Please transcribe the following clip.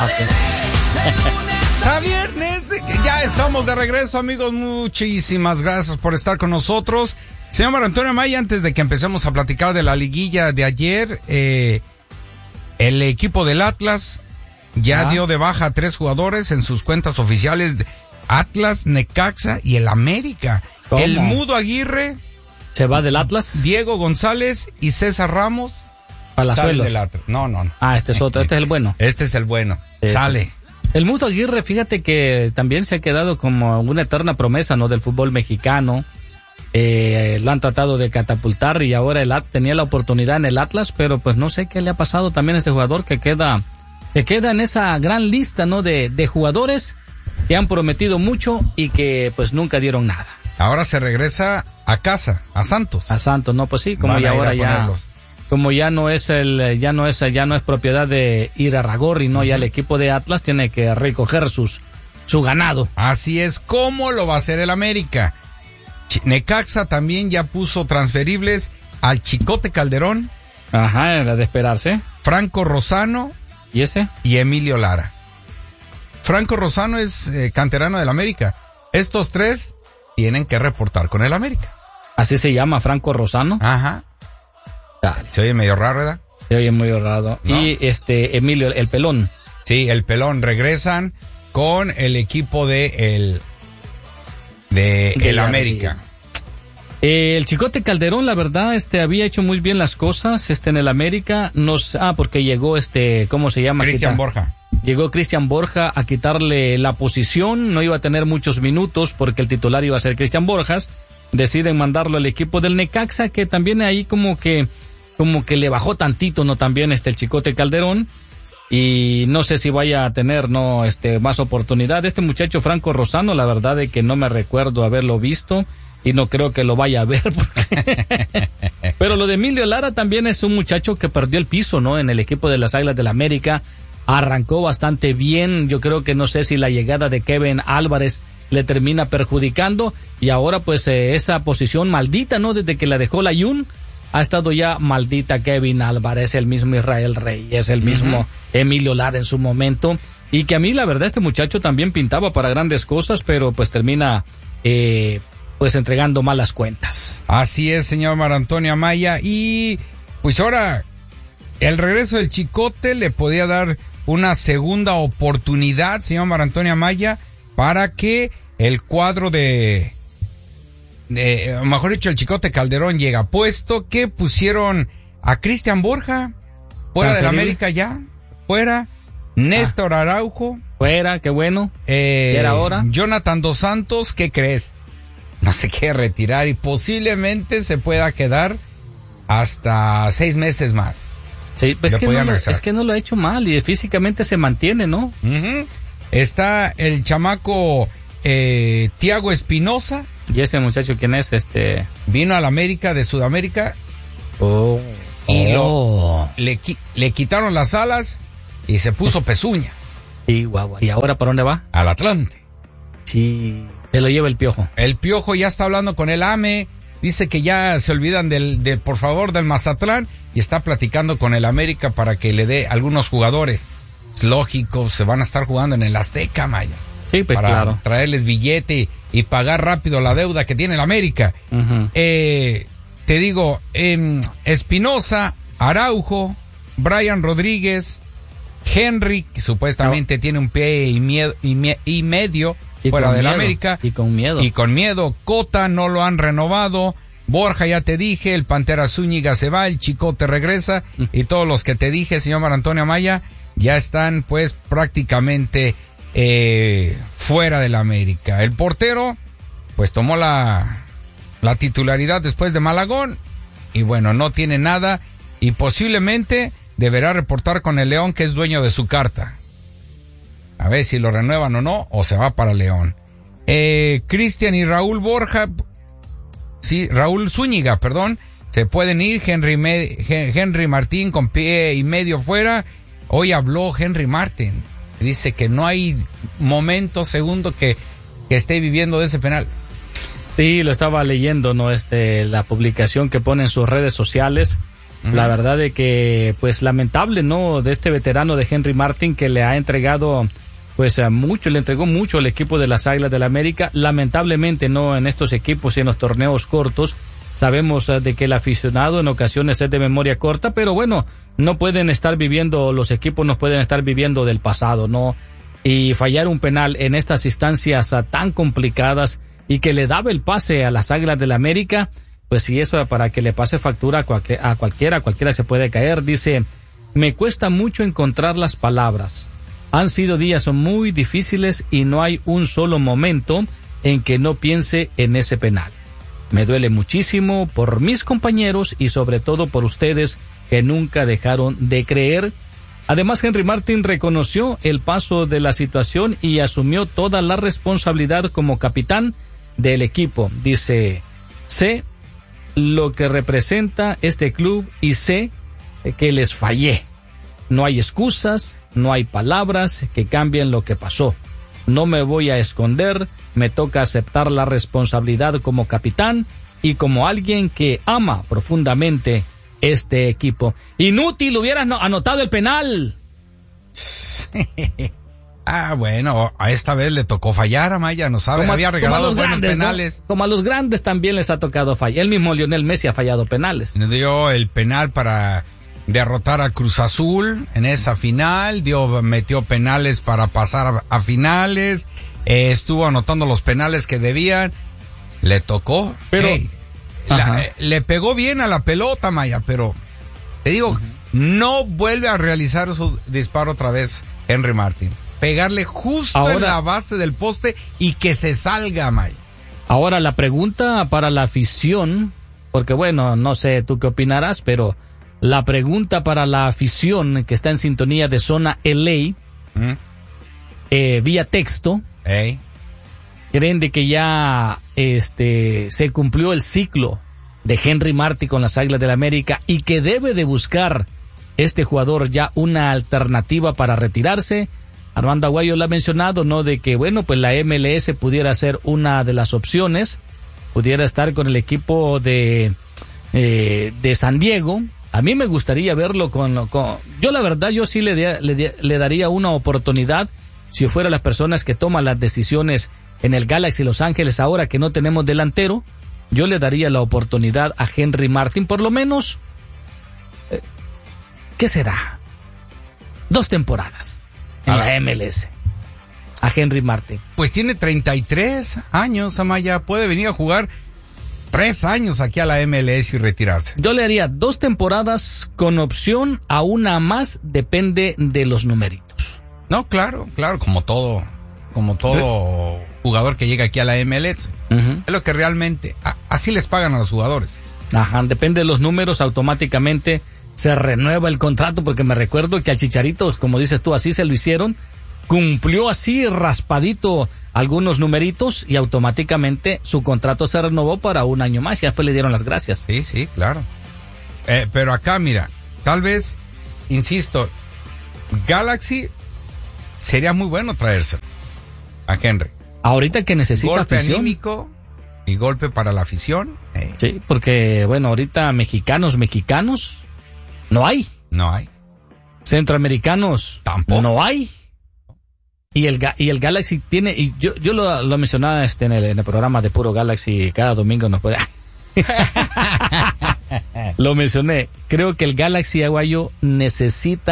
Viernes, ya estamos de regreso, amigos. Muchísimas gracias por estar con nosotros. Señor Marco Antonio Amaya, antes de que empecemos a platicar de la liguilla de ayer, el equipo del Atlas ya dio de baja a 3 jugadores en sus cuentas oficiales: Atlas, Necaxa y el América. ¿Cómo? El Mudo Aguirre se va del Atlas. Diego González y César Ramos Palazuelos. Del Atlas. No. Este es otro, este es el bueno. Este es el bueno. Sale. El Mudo Aguirre, fíjate que también se ha quedado como una eterna promesa, ¿no?, del fútbol mexicano. Lo han tratado de catapultar y ahora tenía la oportunidad en el Atlas, pero pues no sé qué le ha pasado también a este jugador que queda en esa gran lista, ¿no?, de jugadores que han prometido mucho y que pues nunca dieron nada. Ahora se regresa a casa, a Santos. A Santos, no, pues sí, como ya ahora ya... Como ya no es propiedad de Irarrágorri, ¿no? Ya el equipo de Atlas tiene que recoger su ganado. Así es, ¿cómo lo va a hacer el América? Necaxa también ya puso transferibles al Chicote Calderón. Ajá, era de esperarse. Franco Rosano. ¿Y ese? Y Emilio Lara. Franco Rosano es canterano del América. Estos 3 tienen que reportar con el América. ¿Así se llama, Franco Rosano? Ajá. Dale. Se oye medio raro, ¿verdad? Se oye muy raro. ¿No? Y Emilio, el Pelón. Sí, el Pelón. Regresan con el equipo de el América. El Chicote Calderón, la verdad, había hecho muy bien las cosas, en el América. Porque llegó ¿cómo se llama? Cristian Borja. Llegó Cristian Borja a quitarle la posición, no iba a tener muchos minutos porque el titular iba a ser Cristian Borjas. Deciden mandarlo al equipo del Necaxa, que también ahí como que le bajó tantito, ¿no? También el Chicote Calderón, y no sé si vaya a tener, ¿no?, más oportunidad. Este muchacho Franco Rosano, la verdad es que no me recuerdo haberlo visto y no creo que lo vaya a ver. Pero lo de Emilio Lara también es un muchacho que perdió el piso, ¿no?, en el equipo de las Águilas del América. Arrancó bastante bien. Yo creo que no sé si la llegada de Kevin Álvarez le termina perjudicando, y ahora pues esa posición maldita, ¿no?, desde que la dejó la Jun, ha estado ya maldita. Kevin Álvarez, el mismo Israel Reyes, el mismo Emilio Lara en su momento, y que a mí la verdad este muchacho también pintaba para grandes cosas, pero pues termina pues entregando malas cuentas. Así es, señor Marco Antonio Amaya, y pues ahora el regreso del Chicote le podía dar una segunda oportunidad, señor Marco Antonio Amaya, para que el cuadro mejor dicho, el Chicote Calderón llega, puesto que pusieron a Cristian Borja fuera del América ya, fuera, Néstor Araujo, fuera, qué bueno, era hora. Jonathan Dos Santos, ¿qué crees? No se quiere retirar y posiblemente se pueda quedar hasta 6 meses más. Sí, pues es que no lo ha hecho mal y físicamente se mantiene, ¿no? Está el chamaco Thiago Espinosa. ¿Y ese muchacho quién es? Vino al América de Sudamérica. Y le quitaron las alas y se puso pezuña. Sí, guau. ¿Y ahora para dónde va? Al Atlante. Sí, se lo lleva el Piojo. El Piojo ya está hablando con el AME. Dice que ya se olvidan por favor, del Mazatlán, y está platicando con el América para que le dé algunos jugadores. Es lógico, se van a estar jugando en el Azteca, Maya. Sí, pues para claro. Traerles billete y pagar rápido la deuda que tiene el América. Te digo, Espinosa, Araujo, Brian Rodríguez, Henry, que supuestamente tiene un pie y medio fuera del América. Y con miedo. Cota no lo han renovado. Borja, ya te dije, el Pantera Zúñiga se va, el Chicote regresa, y todos los que te dije, señor Marco Antonio Amaya, ya están pues prácticamente fuera del América. El portero pues tomó la titularidad después de Malagón, y bueno, no tiene nada, y posiblemente deberá reportar con el León, que es dueño de su carta. A ver si lo renuevan o no, o se va para León. Cristian y Raúl Zúñiga, se pueden ir. Henry Martín con pie y medio fuera. Hoy habló Henry Martín. Dice que no hay momento, segundo que esté viviendo de ese penal. Sí, lo estaba leyendo, ¿no? La publicación que pone en sus redes sociales. La verdad de que, pues lamentable, ¿no? De este veterano de Henry Martin que le ha entregado, pues le entregó mucho al equipo de las Águilas del América. Lamentablemente, ¿no? En estos equipos y en los torneos cortos, sabemos de que el aficionado en ocasiones es de memoria corta, pero bueno, los equipos no pueden estar viviendo del pasado, ¿no? Y fallar un penal en estas instancias tan complicadas y que le daba el pase a las Águilas del América, pues sí, eso para que le pase factura a cualquiera se puede caer. Dice, me cuesta mucho encontrar las palabras. Han sido días muy difíciles y no hay un solo momento en que no piense en ese penal. Me duele muchísimo por mis compañeros y sobre todo por ustedes que nunca dejaron de creer. Además, Henry Martin reconoció el paso de la situación y asumió toda la responsabilidad como capitán del equipo. Dice, sé lo que representa este club y sé que les fallé. No hay excusas, no hay palabras que cambien lo que pasó. No me voy a esconder, me toca aceptar la responsabilidad como capitán y como alguien que ama profundamente este equipo. Inútil, hubieras anotado el penal. Bueno, a esta vez le tocó fallar a Maya, no sabe, había regalado buenos penales. ¿No? Como a los grandes también les ha tocado fallar. El mismo Lionel Messi ha fallado penales. Dio el penal para derrotar a Cruz Azul en esa final, metió penales para pasar a finales, estuvo anotando los penales que debían, le tocó, pero le pegó bien a la pelota, Maya, pero te digo, no vuelve a realizar su disparo otra vez Henry Martin. Pegarle justo en la base del poste y que se salga, Maya. Ahora la pregunta para la afición, porque bueno, no sé tú qué opinarás, pero la pregunta para la afición que está en sintonía de Zona LA, vía texto, ¿creen de que ya se cumplió el ciclo de Henry Martin con las Águilas del América y que debe de buscar este jugador ya una alternativa para retirarse? Armando Aguayo lo ha mencionado, ¿no? De que, bueno, pues la MLS pudiera ser una de las opciones, pudiera estar con el equipo de San Diego. A mí me gustaría verlo yo la verdad, yo sí le daría una oportunidad si fuera las personas que toman las decisiones en el Galaxy Los Ángeles ahora que no tenemos delantero. Yo le daría la oportunidad a Henry Martin, por lo menos, ¿qué será? 2 temporadas en la MLS. A Henry Martin. Pues tiene 33 años, Amaya, puede venir a jugar 3 años aquí a la MLS y retirarse. Yo le haría 2 temporadas con opción a una más, depende de los numeritos. No, claro, como todo jugador que llega aquí a la MLS. Es lo que realmente, así les pagan a los jugadores. Ajá, depende de los números, automáticamente se renueva el contrato, porque me recuerdo que al Chicharito, como dices tú, así se lo hicieron, cumplió así raspadito algunos numeritos y automáticamente su contrato se renovó para 1 año más y después le dieron las gracias. Sí, claro. Pero acá, mira, tal vez, insisto, Galaxy sería muy bueno traerse a Henry. Ahorita que necesita golpe afición. Anímico y golpe para la afición. Sí, porque bueno, ahorita mexicanos no hay. No hay. Centroamericanos tampoco. No hay. Y el Galaxy tiene, y yo lo mencionaba en el programa de Puro Galaxy, cada domingo nos puede. Lo mencioné. Creo que el Galaxy Aguayo necesita